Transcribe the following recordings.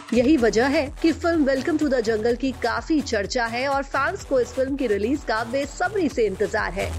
यही वजह है कि film welcome to the jungle की काफी चर्चा है और फैंस को इस फिल्म की रिलीज का बेसब्री से इंतजार है।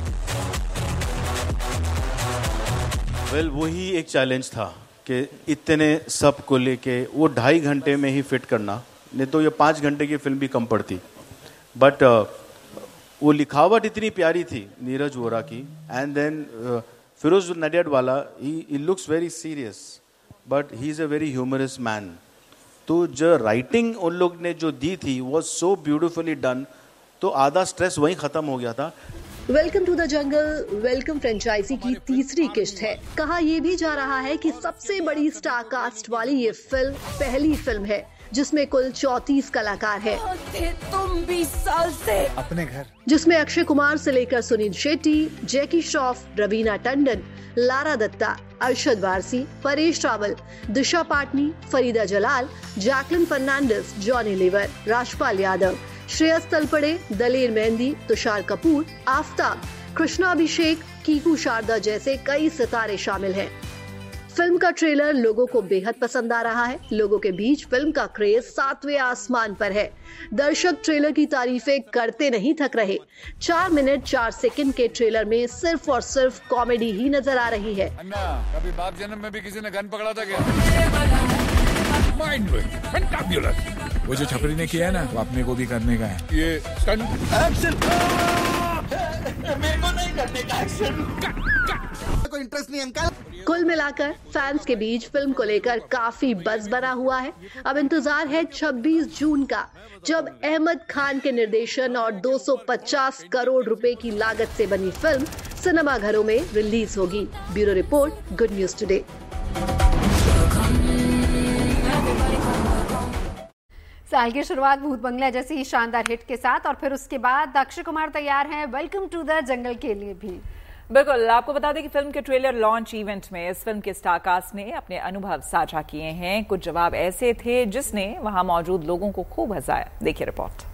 वही एक चैलेंज था कि इतने सब को लेके वो 2.5 घंटे में ही फिट करना, नहीं तो ये 5 घंटे की फिल्म भी कम पड़ती। बट वो लिखावट इतनी प्यारी थी नीरज वोरा की, and then Firoz Nadiadwala, he looks very serious but he is a very humorous man. तो जो राइटिंग उन लोग ने जो दी थी वो सो ब्यूटिफुली डन, तो आधा स्ट्रेस वहीं खत्म हो गया था। Welcome to the jungle welcome franchise की तीसरी किस्त है। कहा यह भी जा रहा है कि सबसे बड़ी स्टार कास्ट वाली ये फिल्म पहली फिल्म है जिसमें कुल 34 कलाकार हैं। तुम 20 साल से अपने घर, जिसमें अक्षय कुमार से लेकर सुनील शेट्टी, जैकी श्रॉफ, रवीना टंडन, लारा दत्ता, अरशद वारसी, परेश रावल, दिशा Patni, Farida Jalal, Jacqueline Fernandes, Johnny liver, Rajpal Yadav, Shreyas Talpade, Daler Mehndi, Tushar Kapoor, Aftab, Krishna Abhishek, Kiku Sharda जैसे कई सितारे शामिल हैं। फिल्म का ट्रेलर लोगों को बेहद पसंद आ रहा है। लोगों के बीच फिल्म का क्रेज 7वें आसमान पर है। दर्शक ट्रेलर की तारीफें करते नहीं थक रहे। 4 मिनट 4 सेकंड के ट्रेलर में सिर्फ और सिर्फ कॉमेडी ही नजर आ रही है। अन्ना, कभी बाप जन्म में भी किसी ने गन पकड़ा था क्या? Mind blowing, fantabulous. वो जो छपरी ने किया है ना, वो अपने को भी करने का है। ये स्टंट एक्शन मेरे को नहीं करने का एक्शन। कोई इंटरेस्ट नहीं अंकल। कुल मिलाकर फैंस के बीच फिल्म को लेकर काफी बज़ बना हुआ है। अब इंतजार है 26 जून का, जब अहमद खान के निर्देशन और 250 करोड़ रुपए की लागत से बनी फिल्म सिनेमाघरों में रिलीज होगी। Bureau report, good news today. साल की शुरुआत भूत बंगला जैसी शानदार हिट के साथ और फिर उसके बाद अक्षय कुमार तैयार हैं वेलकम टू द जंगल के लिए भी। बिल्कुल, आपको बता दें कि फिल्म के ट्रेलर लॉन्च इवेंट में इस फिल्म के स्टार कास्ट ने अपने अनुभव साझा किए हैं। कुछ जवाब ऐसे थे जिसने वहां मौजूद लोगों को खूब हंसाया। देखिए रिपोर्ट।